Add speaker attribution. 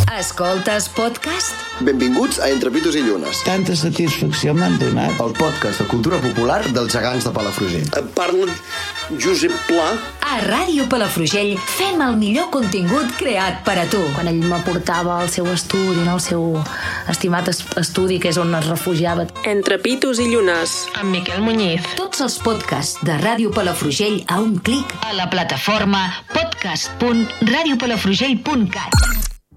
Speaker 1: Escoltes podcast?
Speaker 2: Benvinguts a Entre Pitos i Llunes.
Speaker 3: Tanta satisfacció m'han donat.
Speaker 2: El podcast de cultura popular dels gegants de Palafrugell.
Speaker 4: Parla Josep Pla.
Speaker 1: A Ràdio Palafrugell fem el millor contingut creat per a tu.
Speaker 5: Quan ell m'aportava al seu estudi, el seu estimat estudi, que és on es refugiava.
Speaker 6: Entre Pitos i Llunes,
Speaker 5: Amb Miquel Muñiz.
Speaker 1: Tots els podcasts de Ràdio Palafrugell a un clic a la plataforma podcast.radiopalafrugell.cat.